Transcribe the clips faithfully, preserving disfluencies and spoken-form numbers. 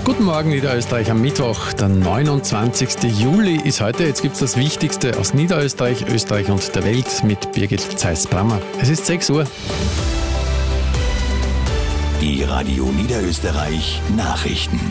Guten Morgen, Niederösterreich, am Mittwoch, der neunundzwanzigsten Juli ist heute. Jetzt gibt es das Wichtigste aus Niederösterreich, Österreich und der Welt mit Birgit Zeiss-Brammer. Es ist sechs Uhr. Die Radio Niederösterreich Nachrichten.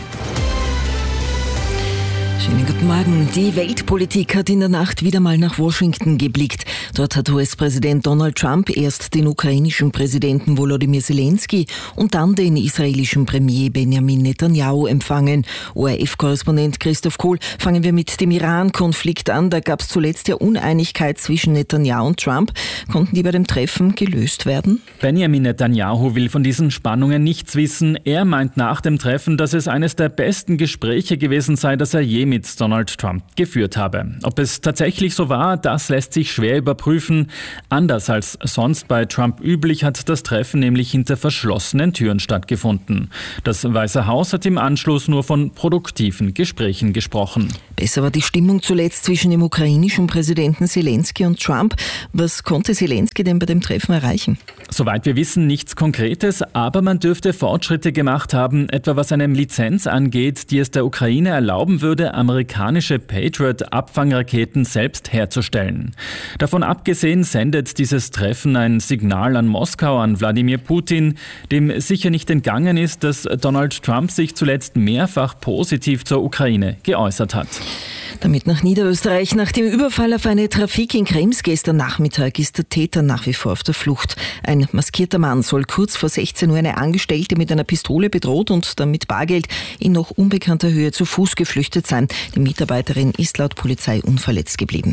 Schönen guten Morgen. Die Weltpolitik hat in der Nacht wieder mal nach Washington geblickt. Dort hat U S-Präsident Donald Trump erst den ukrainischen Präsidenten Volodymyr Zelensky und dann den israelischen Premier Benjamin Netanyahu empfangen. O R F-Korrespondent Christoph Kohl, fangen wir mit dem Iran-Konflikt an. Da gab es zuletzt ja Uneinigkeit zwischen Netanyahu und Trump. Konnten die bei dem Treffen gelöst werden? Benjamin Netanyahu will von diesen Spannungen nichts wissen. Er meint nach dem Treffen, dass es eines der besten Gespräche gewesen sei, das er je mit Donald Trump geführt habe. Ob es tatsächlich so war, das lässt sich schwer überprüfen. Anders als sonst bei Trump üblich hat das Treffen nämlich hinter verschlossenen Türen stattgefunden. Das Weiße Haus hat im Anschluss nur von produktiven Gesprächen gesprochen. Besser war die Stimmung zuletzt zwischen dem ukrainischen Präsidenten Zelensky und Trump. Was konnte Zelensky denn bei dem Treffen erreichen? Soweit wir wissen, nichts Konkretes, aber man dürfte Fortschritte gemacht haben, etwa was eine Lizenz angeht, die es der Ukraine erlauben würde, amerikanische Patriot-Abfangraketen selbst herzustellen. Davon abgesehen sendet dieses Treffen ein Signal an Moskau, an Wladimir Putin, dem sicher nicht entgangen ist, dass Donald Trump sich zuletzt mehrfach positiv zur Ukraine geäußert hat. Damit nach Niederösterreich. Nach dem Überfall auf eine Trafik in Krems gestern Nachmittag ist der Täter nach wie vor auf der Flucht. Ein maskierter Mann soll kurz vor sechzehn Uhr eine Angestellte mit einer Pistole bedroht und dann mit Bargeld in noch unbekannter Höhe zu Fuß geflüchtet sein. Die Mitarbeiterin ist laut Polizei unverletzt geblieben.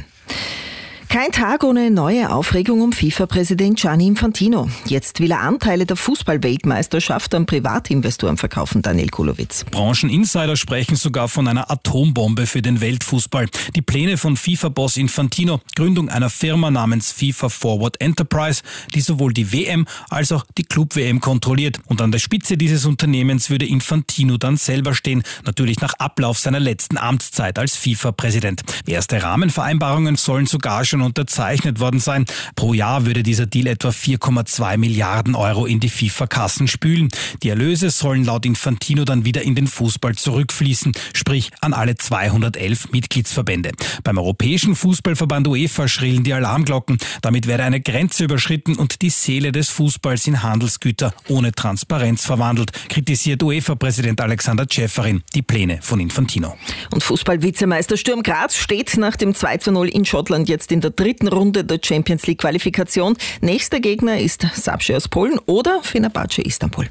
Kein Tag ohne neue Aufregung um FIFA-Präsident Gianni Infantino. Jetzt will er Anteile der Fußball-Weltmeisterschaft an Privatinvestoren verkaufen, Daniel Kulowitz. Brancheninsider sprechen sogar von einer Atombombe für den Weltfußball. Die Pläne von FIFA-Boss Infantino, Gründung einer Firma namens FIFA Forward Enterprise, die sowohl die W M als auch die Club-W M kontrolliert. Und an der Spitze dieses Unternehmens würde Infantino dann selber stehen, natürlich nach Ablauf seiner letzten Amtszeit als FIFA-Präsident. Erste Rahmenvereinbarungen sollen sogar schon unterzeichnet worden sein. Pro Jahr würde dieser Deal etwa vier Komma zwei Milliarden Euro in die FIFA-Kassen spülen. Die Erlöse sollen laut Infantino dann wieder in den Fußball zurückfließen, sprich an alle zweihundertelf Mitgliedsverbände. Beim Europäischen Fußballverband UEFA schrillen die Alarmglocken. Damit werde eine Grenze überschritten und die Seele des Fußballs in Handelsgüter ohne Transparenz verwandelt, kritisiert UEFA-Präsident Alexander Ceferin die Pläne von Infantino. Und Fußball-Vizemeister Sturm Graz steht nach dem zwei zu null in Schottland jetzt in der dritten Runde der Champions League Qualifikation. Nächster Gegner ist Sapsche aus Polen oder Fenerbahce Istanbul.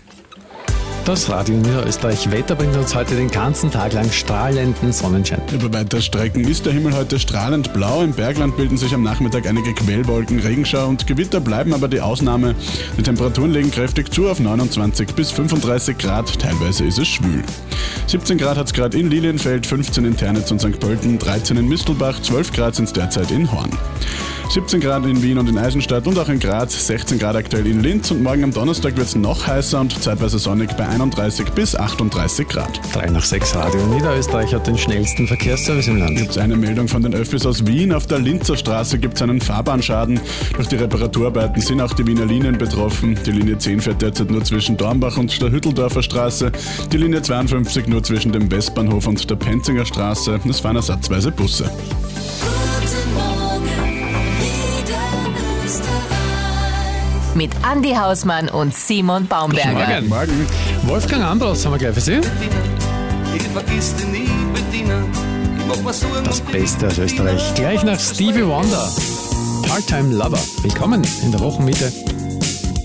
Das Radio Niederösterreich Wetter bringt uns heute den ganzen Tag lang strahlenden Sonnenschein. Über weite Strecken ist der Himmel heute strahlend blau. Im Bergland bilden sich am Nachmittag einige Quellwolken, Regenschauer und Gewitter bleiben aber die Ausnahme. Die Temperaturen legen kräftig zu auf neunundzwanzig bis fünfunddreißig Grad. Teilweise ist es schwül. siebzehn Grad hat es gerade in Lilienfeld, fünfzehn in Ternitz und Sankt Pölten, dreizehn in Mistelbach, zwölf Grad sind es derzeit in Horn. siebzehn Grad in Wien und in Eisenstadt und auch in Graz, sechzehn Grad aktuell in Linz und morgen am Donnerstag wird es noch heißer und zeitweise sonnig bei einunddreißig bis achtunddreißig Grad. drei nach sechs Radio Niederösterreich hat den schnellsten Verkehrsservice im Land. Gibt es eine Meldung von den Öffis aus Wien. Auf der Linzer Straße gibt es einen Fahrbahnschaden. Durch die Reparaturarbeiten sind auch die Wiener Linien betroffen. Die Linie zehn fährt derzeit nur zwischen Dornbach und der Hütteldorfer Straße. Die Linie zweiundfünfzig nur zwischen dem Westbahnhof und der Penzinger Straße. Es fahren ersatzweise Busse. Mit Andi Hausmann und Simon Baumberger. Guten Morgen. Wolfgang Ambros haben wir gleich für Sie. Das Beste aus Österreich. Gleich nach Stevie Wonder. Part-Time Lover. Willkommen in der Wochenmitte.